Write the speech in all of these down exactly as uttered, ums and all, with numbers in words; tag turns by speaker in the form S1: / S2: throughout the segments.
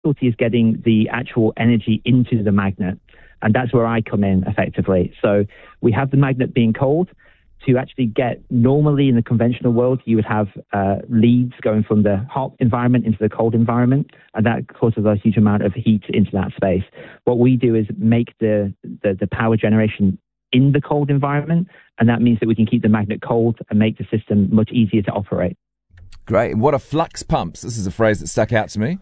S1: difficulty is getting the actual energy into the magnet. And that's where I come in effectively. So we have the magnet being cold. To actually get, normally in the conventional world, you would have uh, leads going from the hot environment into the cold environment, and that causes a huge amount of heat into that space. What we do is make the, the, the power generation in the cold environment, and that means that we can keep the magnet cold and make the system much easier to operate.
S2: Great. What are flux pumps? This is a phrase that stuck out to me.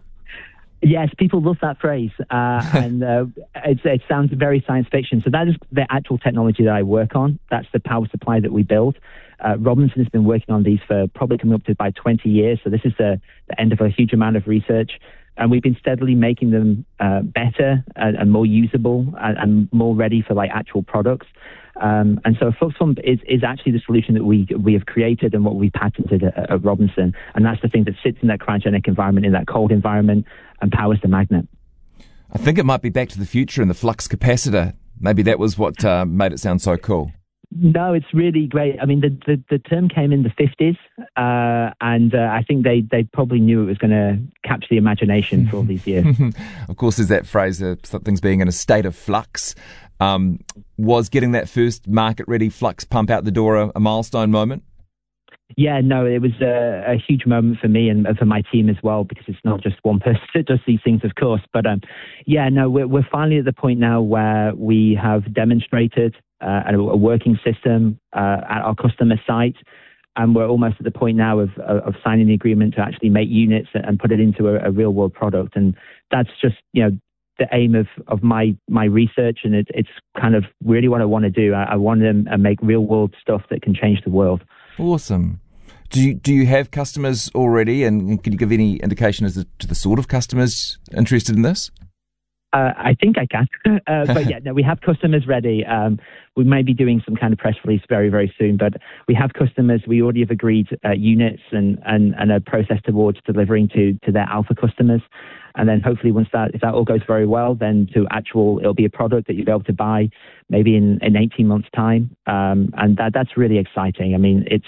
S1: Yes, people love that phrase, uh, and uh, it's, it sounds very science fiction. So that is the actual technology that I work on. That's the power supply that we build. Uh, Robinson has been working on these for probably coming up to about twenty years. So this is the, the end of a huge amount of research. And we've been steadily making them uh, better and, and more usable and, and more ready for like actual products. Um, and so a flux pump is, is actually the solution that we we have created and what we patented at, at Robinson. And that's the thing that sits in that cryogenic environment, in that cold environment, and powers the magnet.
S2: I think it might be Back to the Future and the flux capacitor. Maybe that was what uh, made it sound so cool.
S1: No, it's really great. I mean, the, the, the term came in the fifties, uh, and uh, I think they, they probably knew it was going to capture the imagination for all these years.
S2: Of course, there's that phrase, uh, something's being in a state of flux. Um, was getting that first market-ready flux pump out the door a, a milestone moment?
S1: Yeah, no, it was a, a huge moment for me and for my team as well, because it's not just one person that does these things, of course. But um, yeah, no, we're, we're finally at the point now where we have demonstrated uh, a, a working system uh, at our customer site. And we're almost at the point now of, of, of signing the agreement to actually make units and put it into a, a real world product. And that's just, you know, the aim of, of my, my research. And it, it's kind of really what I want to do. I, I want to make real world stuff that can change the world.
S2: Awesome. Do you, do you have customers already, and can you give any indication as to the sort of customers interested in this?
S1: Uh, I think I can. uh, but yeah, no, we have customers ready. Um, we may be doing some kind of press release very, very soon, but we have customers. We already have agreed uh, units and, and, and a process towards delivering to, to their alpha customers. And then hopefully once that, if that all goes very well, then to actual, it'll be a product that you'll be able to buy maybe in, in eighteen months time. Um, and that, that's really exciting. I mean, it's,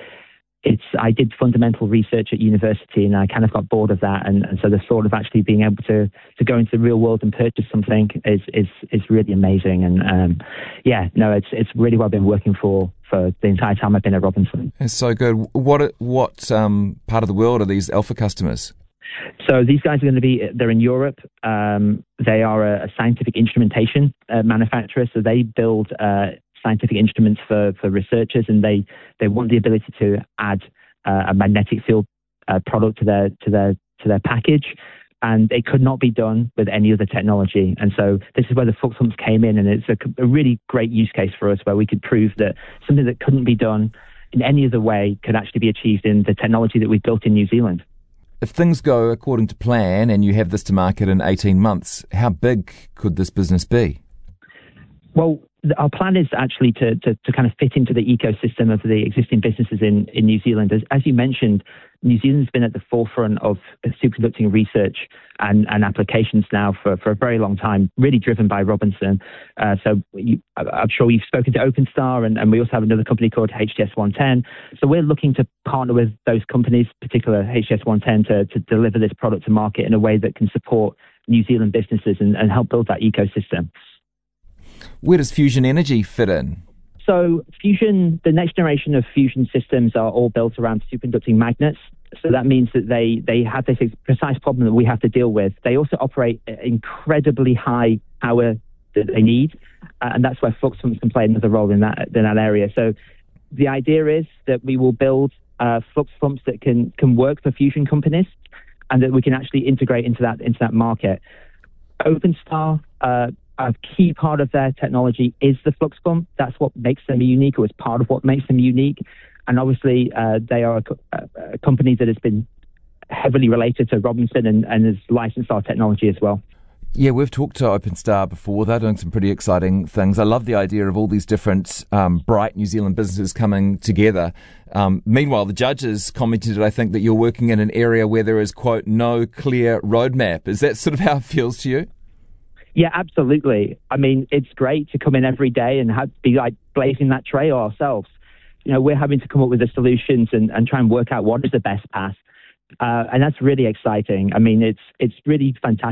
S1: It's. I did fundamental research at university, and I kind of got bored of that. And, and so the thought of actually being able to, to go into the real world and purchase something is is, is really amazing. And um, yeah, no, it's it's really what I've been working for for the entire time I've been at Robinson.
S2: It's so good. What what um, part of the world are these alpha customers?
S1: So these guys are going to be, they're in Europe. Um, they are a, a scientific instrumentation uh, manufacturer. So they build uh, scientific instruments for, for researchers, and they, they want the ability to add uh, a magnetic field uh, product to their, to their, to their package. And it could not be done with any other technology. And so this is where the flux pumps came in. And it's a, a really great use case for us, where we could prove that something that couldn't be done in any other way could actually be achieved in the technology that we built in New Zealand.
S2: If things go according to plan and you have this to market in eighteen months, how big could this business be?
S1: Well, our plan is actually to, to, to kind of fit into the ecosystem of the existing businesses in, in New Zealand. As, as you mentioned, New Zealand's been at the forefront of superconducting research and, and applications now for, for a very long time, really driven by Robinson. Uh, so you, I'm sure you've spoken to OpenStar, and, and we also have another company called H T S one ten. So we're looking to partner with those companies, particular H T S one ten, to, to deliver this product to market in a way that can support New Zealand businesses and, and help build that ecosystem.
S2: Where does fusion energy fit in?
S1: So fusion, the next generation of fusion systems are all built around superconducting magnets. So that means that they, they have this precise problem that we have to deal with. They also operate at incredibly high power that they need. Uh, and that's where flux pumps can play another role in that, in that area. So the idea is that we will build uh, flux pumps that can, can work for fusion companies, and that we can actually integrate into that, into that market. OpenStar, uh, a key part of their technology is the flux pump. That's what makes them unique, or is part of what makes them unique. And obviously, uh, they are a, a company that has been heavily related to Robinson and, and has licensed our technology as well.
S2: Yeah, we've talked to OpenStar before. They're doing some pretty exciting things. I love the idea of all these different um, bright New Zealand businesses coming together. Um, meanwhile, the judges commented, I think, that you're working in an area where there is, quote, no clear roadmap. Is that sort of how it feels to you?
S1: Yeah, absolutely. I mean, it's great to come in every day and have, be like blazing that trail ourselves. You know, we're having to come up with the solutions and, and try and work out what is the best path. Uh, and that's really exciting. I mean, it's it's really fantastic.